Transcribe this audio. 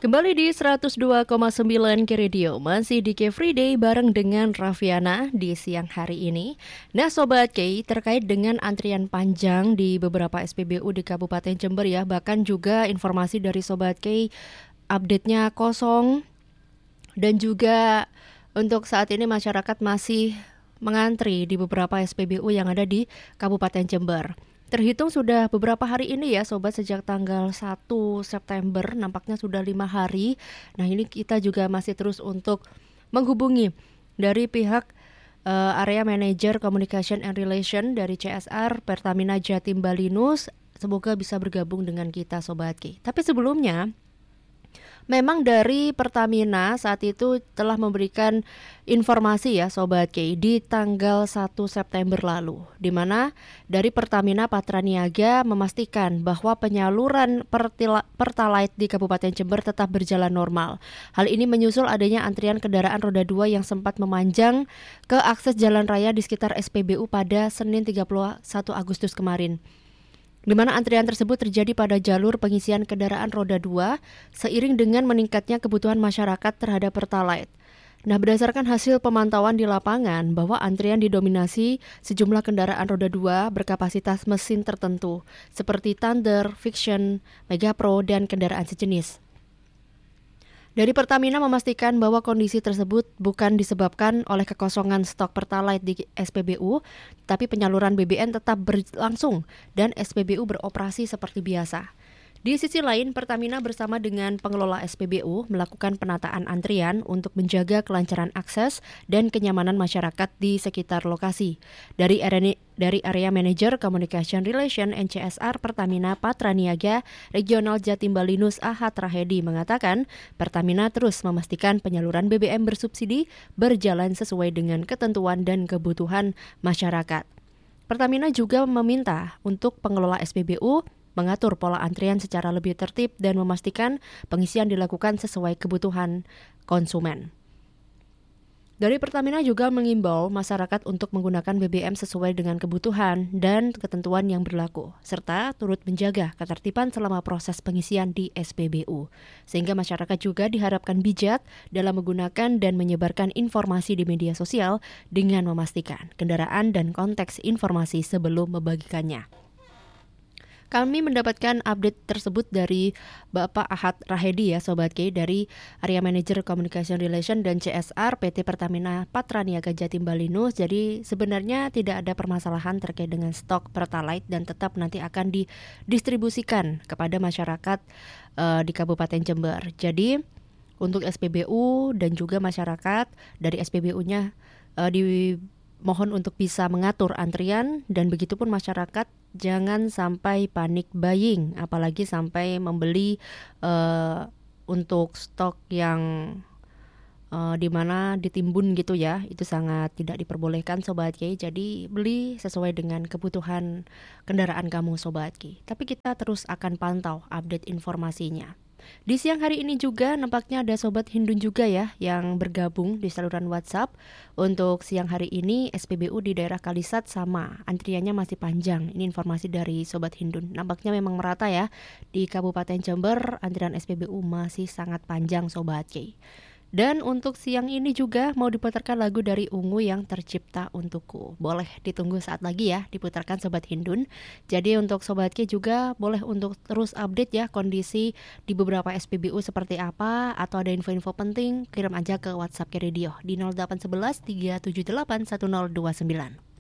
Kembali di 102,9 Radio, masih di Free Day bareng dengan Raffiana di siang hari ini. Nah Sobat K, terkait dengan antrian panjang di beberapa SPBU di Kabupaten Jember ya, bahkan juga informasi dari Sobat K, update-nya kosong. Dan juga untuk saat ini masyarakat masih mengantri di beberapa SPBU yang ada di Kabupaten Jember. Terhitung sudah beberapa hari ini ya Sobat, sejak tanggal 1 September nampaknya sudah 5 hari. Nah ini kita juga masih terus untuk menghubungi dari pihak Area Manager Communication and Relation dari CSR Pertamina Jatim Balinus. Semoga bisa bergabung dengan kita Sobat Ki. Tapi sebelumnya, memang dari Pertamina saat itu telah memberikan informasi ya Sobat K di tanggal 1 September lalu, di mana dari Pertamina Patraniaga memastikan bahwa penyaluran Pertalite di Kabupaten Jember tetap berjalan normal. Hal ini menyusul adanya antrian kendaraan roda 2 yang sempat memanjang ke akses jalan raya di sekitar SPBU pada Senin 31 Agustus kemarin, di mana antrian tersebut terjadi pada jalur pengisian kendaraan roda 2 seiring dengan meningkatnya kebutuhan masyarakat terhadap Pertalite. Nah, berdasarkan hasil pemantauan di lapangan bahwa antrian didominasi sejumlah kendaraan roda 2 berkapasitas mesin tertentu seperti Thunder, Viction, Mega Pro, dan kendaraan sejenis. Dari Pertamina memastikan bahwa kondisi tersebut bukan disebabkan oleh kekosongan stok Pertalite di SPBU, tapi penyaluran BBM tetap berlangsung dan SPBU beroperasi seperti biasa. Di sisi lain, Pertamina bersama dengan pengelola SPBU melakukan penataan antrian untuk menjaga kelancaran akses dan kenyamanan masyarakat di sekitar lokasi. Dari Area Manager Communication Relation NCSR Pertamina Patraniaga Regional Jatim Balinus Ahad Rahedi mengatakan, Pertamina terus memastikan penyaluran BBM bersubsidi berjalan sesuai dengan ketentuan dan kebutuhan masyarakat. Pertamina juga meminta untuk pengelola SPBU mengatur pola antrian secara lebih tertib dan memastikan pengisian dilakukan sesuai kebutuhan konsumen. Dari Pertamina juga mengimbau masyarakat untuk menggunakan BBM sesuai dengan kebutuhan dan ketentuan yang berlaku, serta turut menjaga ketertiban selama proses pengisian di SPBU. Sehingga masyarakat juga diharapkan bijak dalam menggunakan dan menyebarkan informasi di media sosial dengan memastikan kendaraan dan konteks informasi sebelum membagikannya. Kami mendapatkan update tersebut dari Bapak Ahad Rahedi ya Sobat K, dari Area Manager Communication Relation dan CSR PT Pertamina Patraniaga Jatim Balinus. Jadi sebenarnya tidak ada permasalahan terkait dengan stok Pertalite dan tetap nanti akan didistribusikan kepada masyarakat di Kabupaten Jember. Jadi untuk SPBU dan juga masyarakat dari SPBU-nya dimohon untuk bisa mengatur antrian, dan begitupun masyarakat jangan sampai panik buying, apalagi sampai membeli untuk stok yang di mana ditimbun gitu ya. Itu sangat tidak diperbolehkan Sobat Ki. Jadi beli sesuai dengan kebutuhan kendaraan kamu Sobat Ki. Tapi kita terus akan pantau update informasinya. Di siang hari ini juga nampaknya ada Sobat Hindun juga ya yang bergabung di saluran WhatsApp. Untuk siang hari ini SPBU di daerah Kalisat sama, antriannya masih panjang. Ini informasi dari Sobat Hindun. Nampaknya memang merata ya, di Kabupaten Jember antrian SPBU masih sangat panjang Sobat K. Dan untuk siang ini juga mau diputarkan lagu dari Ungu yang Tercipta Untukku. Boleh ditunggu saat lagi ya diputarkan Sobat Hindun. Jadi untuk Sobat K juga boleh untuk terus update ya kondisi di beberapa SPBU seperti apa, atau ada info-info penting kirim aja ke WhatsApp K Radio di 0811 378 1029.